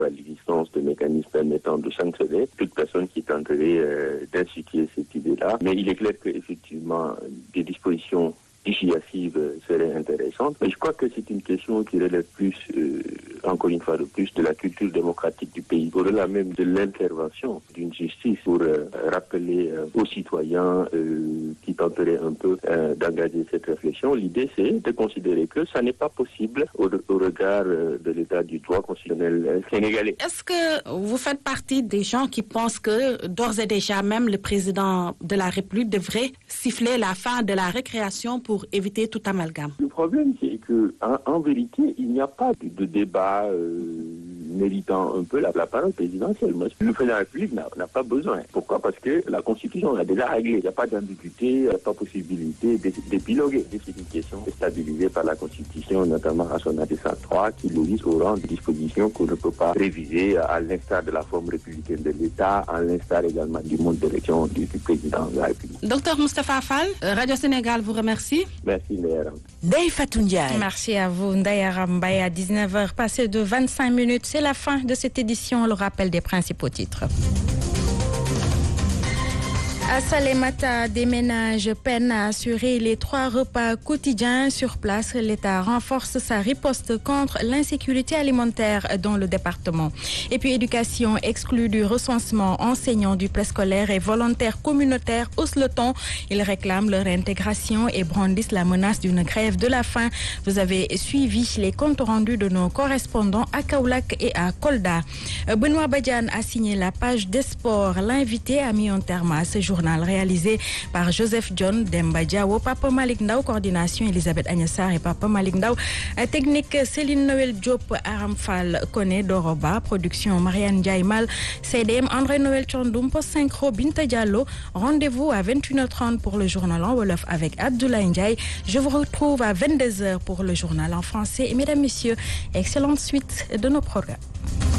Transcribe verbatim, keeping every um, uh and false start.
l'existence de mécanismes permettant de sanctionner toute personne qui tenterait euh, d'instituer cette idée-là. Mais il est clair qu'effectivement, des dispositions dissuasives seraient intéressantes. Mais je crois que c'est une question qui relève plus, euh, encore une fois de plus, de la culture démocratique du pays, au-delà même de l'intervention d'une justice pour euh, rappeler euh, aux citoyens euh, qui tenteraient un peu euh, d'engager cette réflexion. L'idée, c'est de considérer que ça n'est pas possible au, au regard euh, de l'état du droit constitutionnel euh, sénégalais. Est-ce que vous faites partie des gens qui pensent que d'ores et déjà même le président de la République devrait siffler la fin de la récréation pour pour éviter tout amalgame? Le problème, c'est que en, en vérité, il n'y a pas de, de débat euh, méritant un peu la, la parole présidentielle. Le président de la République n'a, n'a pas besoin. Pourquoi? Parce que la Constitution l'a déjà réglé. Il n'y a pas d'ambiguïté, il n'y a pas possibilité d'épiloguer. C'est une question stabilisée par la Constitution, notamment à son article cent trois, qui l'oblige au rang de dispositions qu'on ne peut pas réviser à l'instar de la forme républicaine de l'État, à l'instar également du mode d'élection du, du président de la République. Docteur Moustapha Fall, Radio Sénégal vous remercie. Merci, Ndayaram. Ndeye Fatou Ndiaye. Merci à vous, Ndayaram Mbaye. À dix-neuf heures passées de vingt-cinq minutes, c'est la fin de cette édition. Le rappel des principaux titres. À Salémata, des ménages peinent à assurer les trois repas quotidiens sur place. L'État renforce sa riposte contre l'insécurité alimentaire dans le département. Et puis, éducation exclue du recensement, enseignants du préscolaire et volontaires communautaires haussent le ton. Ils réclament leur intégration et brandissent la menace d'une grève de la faim. Vous avez suivi les comptes rendus de nos correspondants à Kaolack et à Kolda. Benoît Badiane a signé la page des sports. L'invité a mis un terme à ce journal réalisé par Joseph John Demba Diawo, Papa Malik Ndao, coordination Elisabeth Agnessar et Papa Malik Ndao, technique Céline Noël Diop, Aram Fall Kone Doroba, production Marianne Diaymal, C D M André Noël Chandoum, post synchro Binta Diallo. Rendez-vous à vingt et une heures trente pour le journal en Wolof avec Abdoulaye Ndiaye. Je vous retrouve à vingt-deux heures pour le journal en français. Et mesdames, messieurs, excellente suite de nos programmes.